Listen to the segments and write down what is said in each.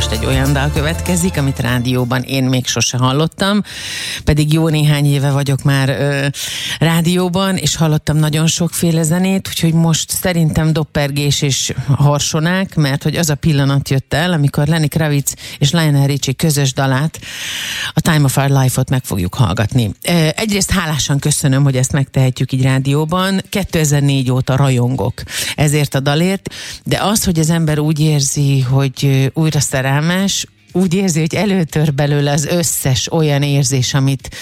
most egy olyan dal következik, amit rádióban én még sose hallottam, pedig jó néhány éve vagyok már rádióban, és hallottam nagyon sokféle zenét, úgyhogy most szerintem doppergés és harsonák, mert hogy az a pillanat jött el, amikor Lenny Kravitz és Lionel Richie közös dalát, a Time of Our Life-ot meg fogjuk hallgatni. Egyrészt hálásan köszönöm, hogy ezt megtehetjük így rádióban. 2004 óta rajongok ezért a dalért, de az, hogy az ember úgy érzi, hogy újra szerelmes, úgy érzi, hogy előtör belőle az összes olyan érzés, amit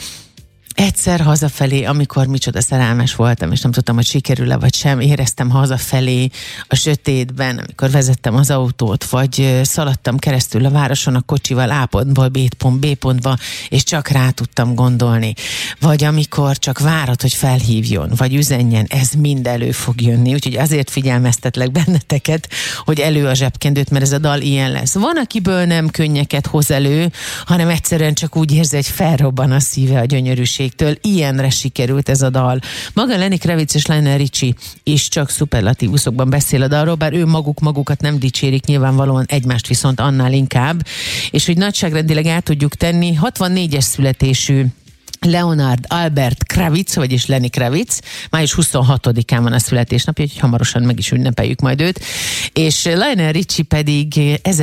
egyszer hazafelé, amikor micsoda szerelmes voltam, és nem tudtam, hogy sikerül-e vagy sem, éreztem hazafelé a sötétben, amikor vezettem az autót, vagy szaladtam keresztül a városon a kocsival A pontból B pontba, és csak rá tudtam gondolni. Vagy amikor csak várod, hogy felhívjon, vagy üzenjen, ez mind elő fog jönni. Úgyhogy azért figyelmeztetlek benneteket, hogy elő a zsebkendőt, mert ez a dal ilyen lesz. Van, akiből nem könnyeket hoz elő, hanem egyszerűen csak úgy érzi, hogy felrobban a szíve a gyönyörűségtől. Ilyenre sikerült ez a dal. Maga Lenny Kravitz és Lionel Richie is csak szuperlatívuszokban beszél a dalról, bár ő magukat nem dicsérik, nyilvánvalóan egymást viszont annál inkább. És hogy nagyságrendileg el tudjuk tenni, 64-es születésű Leonard Albert Kravitz, vagyis Lenny Kravitz, május 26-án van a születésnapja, úgyhogy hamarosan meg is ünnepeljük majd őt, és Lionel Richie pedig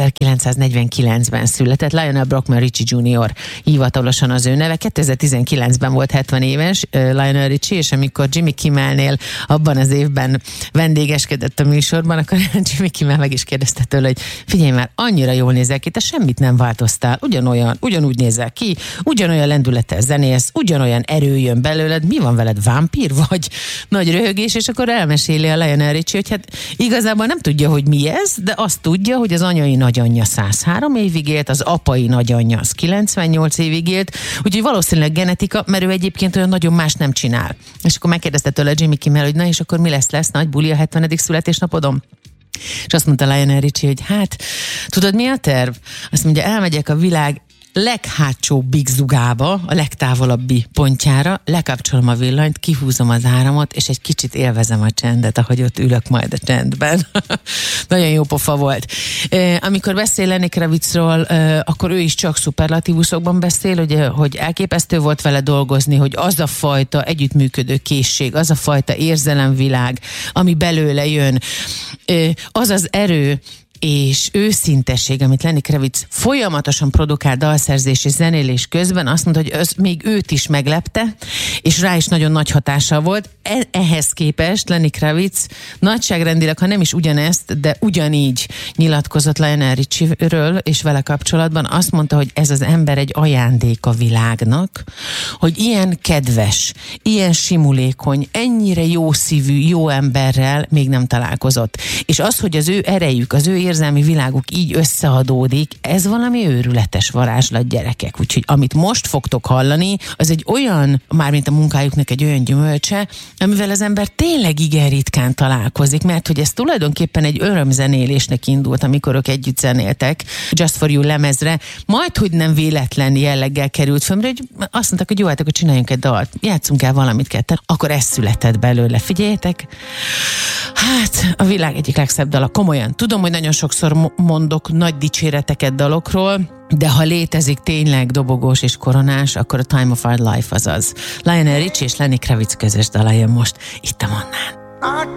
1949-ben született, Lionel Brockman Richie Jr. hivatalosan az ő neve, 2019-ben volt 70 éves Lionel Richie, és amikor Jimmy Kimmelnél abban az évben vendégeskedett a műsorban, akkor Jimmy Kimmel meg is kérdezte tőle, hogy figyelj már, annyira jól nézel ki, te semmit nem változtál, ugyanúgy nézel ki, ugyanolyan lendülettel zenész, ugyanolyan erő jön belőled, mi van veled, vámpír vagy? Nagy röhögés, és akkor elmeséli a Lionel Richie, hogy hát igazából nem tudja, hogy mi ez, de azt tudja, hogy az anyai nagyanyja 103 évig élt, az apai nagyanyja az 98 évig élt, úgyhogy valószínűleg genetika, mert ő egyébként olyan nagyon más nem csinál. És akkor megkérdezte tőle Jimmy Kimmel, hogy na és akkor mi lesz nagy buli a 70. születésnapodon? És azt mondta Lionel Richie, hogy hát, tudod mi a terv? Azt mondja, elmegyek a világ leghátsó bigzugába, a legtávolabbi pontjára, lekapcsolom a villanyt, kihúzom az áramot, és egy kicsit élvezem a csendet, ahogy ott ülök majd a csendben. Nagyon jó pofa volt. Amikor beszél Lenny Kravitzról, akkor ő is csak szuperlatívuszokban beszél, hogy elképesztő volt vele dolgozni, hogy az a fajta együttműködő készség, az a fajta érzelemvilág, ami belőle jön, az az erő, és őszintesség, amit Lenny Kravitz folyamatosan produkál dalszerzés és zenélés közben, azt mondta, hogy az még őt is meglepte, és rá is nagyon nagy hatása volt. Ehhez képest Lenny Kravitz nagyságrendileg, ha nem is ugyanezt, de ugyanígy nyilatkozott Lionel Richie-ről, és vele kapcsolatban azt mondta, hogy ez az ember egy ajándék a világnak, hogy ilyen kedves, ilyen simulékony, ennyire jó szívű, jó emberrel még nem találkozott. És az, hogy az ő erejük, az ő érzelmi világuk így összeadódik, ez valami őrületes varázslat, gyerekek. Úgyhogy amit most fogtok hallani, az egy olyan, mármint a munkájuknak egy olyan gyümölcse, amivel az ember tényleg igen ritkán találkozik, mert hogy ez tulajdonképpen egy örömzenélésnek indult, amikor ők együtt zenéltek Just For You lemezre, majd hogy nem véletlen jelleggel került föl, hogy azt mondták, hogy jó, hát akkor csináljunk egy dalt, játszunk el valamit ketten, akkor ez született belőle, figyeljetek. Hát, a világ egyik legszebb dala, komolyan. Tudom, hogy nagyon sokszor mondok nagy dicséreteket dalokról, de ha létezik tényleg dobogós és koronás, akkor a Time of Our Life az az. Lionel Richie és Lenny Kravitz közös dala jön most itt a Mannán.